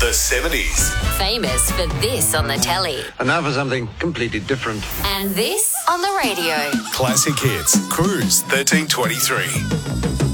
The 70s. Famous for this on the telly. And now for something completely different. And this on the radio. Classic hits. Cruise 1323.